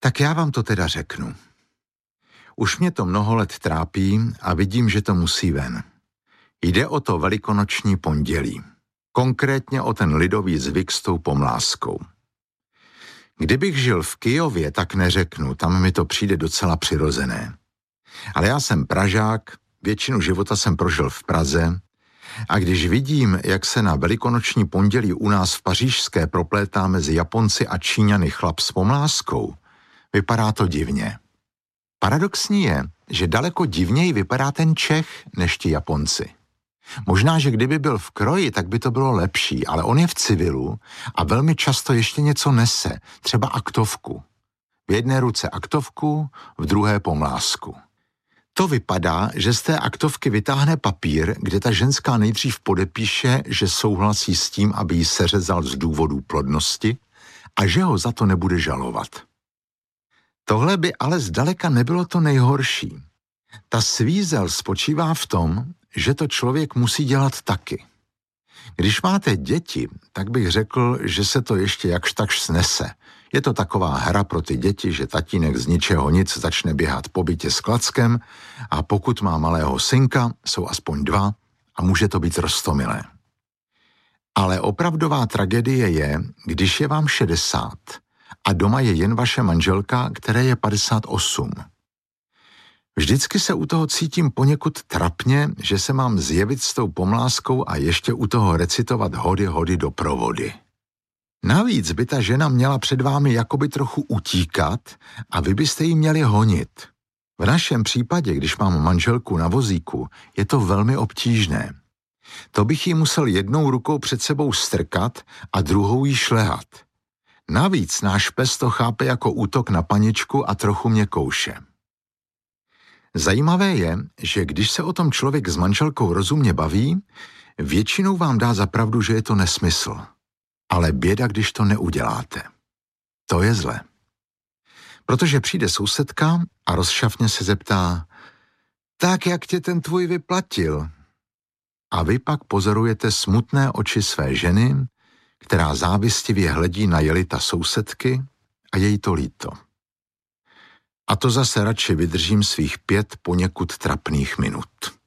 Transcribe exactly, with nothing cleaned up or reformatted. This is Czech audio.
Tak já vám to teda řeknu. Už mě to mnoho let trápí a vidím, že to musí ven. Jde o to velikonoční pondělí. Konkrétně o ten lidový zvyk s tou pomláskou. Kdybych žil v Kyjově, tak neřeknu, tam mi to přijde docela přirozené. Ale já jsem Pražák, většinu života jsem prožil v Praze a když vidím, jak se na velikonoční pondělí u nás v Pařížské proplétá mezi Japonci a Číňany chlap s pomláskou, vypadá to divně. Paradoxní je, že daleko divněji vypadá ten Čech než ti Japonci. Možná, že kdyby byl v kroji, tak by to bylo lepší, ale on je v civilu a velmi často ještě něco nese, třeba aktovku. V jedné ruce aktovku, v druhé pomlásku. To vypadá, že z té aktovky vytáhne papír, kde ta ženská nejdřív podepíše, že souhlasí s tím, aby ji seřezal z důvodů plodnosti a že ho za to nebude žalovat. Tohle by ale zdaleka nebylo to nejhorší. Ta svízel spočívá v tom, že to člověk musí dělat taky. Když máte děti, tak bych řekl, že se to ještě jakž takž snese. Je to taková hra pro ty děti, že tatínek z ničeho nic začne běhat po bytě s klackem a pokud má malého synka, jsou aspoň dva a může to být roztomilé. Ale opravdová tragédie je, když je vám šedesát a doma je jen vaše manželka, které je padesát osm. Vždycky se u toho cítím poněkud trapně, že se mám zjevit s tou pomláskou a ještě u toho recitovat hody, hody do provody. Navíc by ta žena měla před vámi jakoby trochu utíkat a vy byste ji měli honit. V našem případě, když mám manželku na vozíku, je to velmi obtížné. To bych ji musel jednou rukou před sebou strkat a druhou jí šlehat. Navíc náš pes to chápe jako útok na paničku a trochu mě kouše. Zajímavé je, že když se o tom člověk s manželkou rozumně baví, většinou vám dá za pravdu, že je to nesmysl. Ale běda, když to neuděláte. To je zle. Protože přijde sousedka a rozšafně se zeptá, tak jak tě ten tvůj vyplatil? A vy pak pozorujete smutné oči své ženy, která závistivě hledí na jelita sousedky a je jí to líto. A to zase radši vydržím svých pět poněkud trapných minut.